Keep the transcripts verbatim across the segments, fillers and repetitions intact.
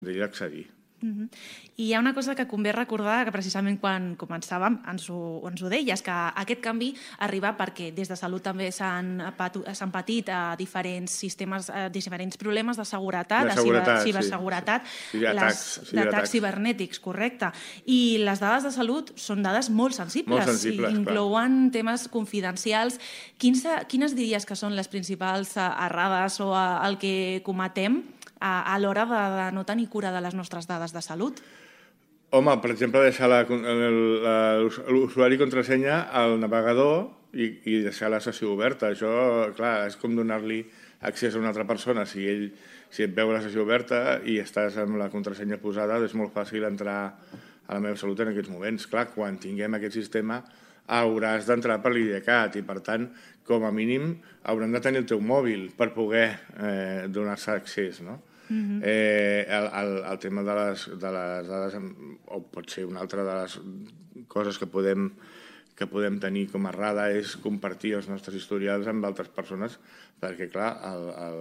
d'ell accedir. Uh-huh. I hi ha una cosa que convé recordar, que precisament quan començàvem ens ho, ens ho deies, que aquest canvi arriba perquè des de Salut també s'han patit a diferents sistemes, a diferents problemes de seguretat, de seguretat de ciberseguretat, sí. Sí, d'atacs cibernètics, correcte. I les dades de salut són dades molt sensibles, molt sensibles i inclouen clar. temes confidencials. Quins, quines diries que són les principals errades o el que cometem a l'hora de no tenir cura de les nostres dades de salut? Home, per exemple, deixar l'usuari i contrasenya al navegador i, i deixar la sessió oberta. Això, clar, és com donar-li accés a una altra persona. Si ell si et veu la sessió oberta i estàs amb la contrasenya posada, és molt fàcil entrar a la meva salut en aquests moments. Clar, quan tinguem aquest sistema hauràs d'entrar per l'I D C A T i, per tant, com a mínim, haurem de tenir el teu mòbil per poder eh, donar-se accés, no? Uh-huh. eh, el, el, el tema de les, de les dades, o pot ser una altra de les coses que podem, que podem tenir com a errada, és compartir els nostres historials amb altres persones, perquè, clar, el, el,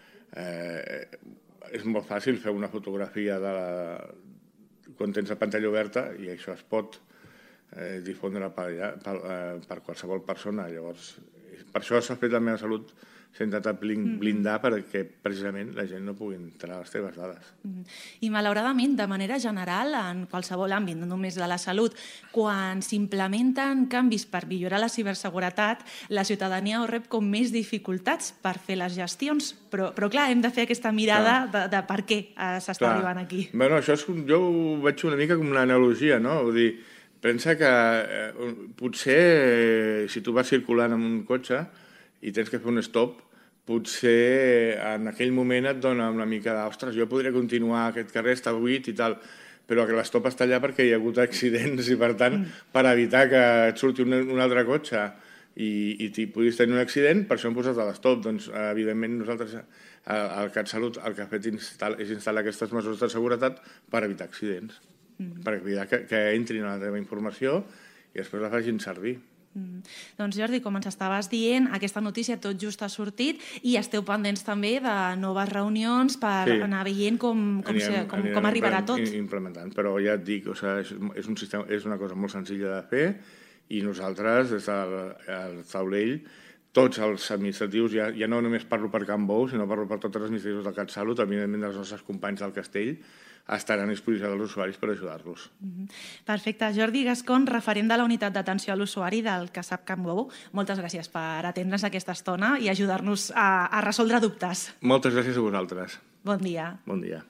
eh, és molt fàcil fer una fotografia de la, quan tens la pantalla oberta i això es pot eh, difondre per, allà, per, eh, per qualsevol persona. Llavors, per això s'ha fet la meva salut, s'ha intentat blindar perquè precisament la gent no pugui entrar a les teves dades. I malauradament, de manera general, en qualsevol àmbit, no només de la salut, quan s'implementen canvis per millorar la ciberseguretat, la ciutadania ho rep com més dificultats per fer les gestions, però, però clar, hem de fer aquesta mirada de, de per què s'està arribant aquí. Bueno, això és, jo ho veig una mica com una analogia, no? Vull dir, pensa que eh, potser eh, si tu vas circulant amb un cotxe i tens que fer un stop, potser en aquell moment et dona una mica d'ostres, jo podria continuar, aquest carrer està buit i tal, però que l'estop està allà perquè hi ha hagut accidents i, per tant, per evitar que et surti un, un altre cotxe i, i t'hi puguis tenir un accident, per això hem posat l'estop. Doncs, evidentment, nosaltres, el CatSalut, el que ha fet instal·la, és instal·lar aquestes mesures de seguretat per evitar accidents, mm. per evitar que, que entrin a la teva informació i després la facin servir. Mm. Doncs Jordi, com ens estaves dient, aquesta notícia tot just ha sortit i esteu pendents també de noves reunions per sí. anar veient com, com, anirem, se, com, anirem com arribarà tot. Implementant, però ja et dic, o sigui, és, un sistema, és una cosa molt senzilla de fer i nosaltres, des del taulell, tots els administratius, ja, ja no només parlo per Can Bou, sinó parlo per tots els administratius del CatSalut, evidentment dels nostres companys del Castell, estaran a disposició dels usuaris per ajudar-los. Perfecte. Jordi Gascon, referent de la unitat d'atenció a l'usuari del CASAP Can Bou, moltes gràcies per atendre'ns aquesta estona i ajudar-nos a, a resoldre dubtes. Moltes gràcies a vosaltres. Bon dia. Bon dia.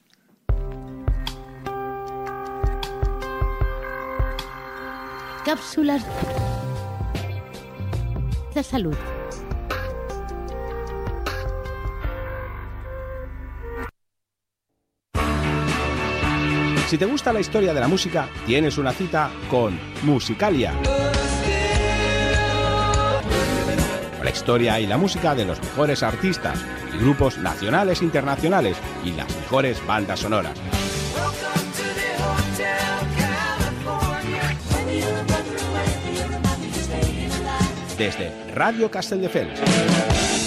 Càpsules de salut. Si te gusta la historia de la música, tienes una cita con Musicalia. La historia y la música de los mejores artistas y grupos nacionales e internacionales y las mejores bandas sonoras. Desde Radio Castelldefels.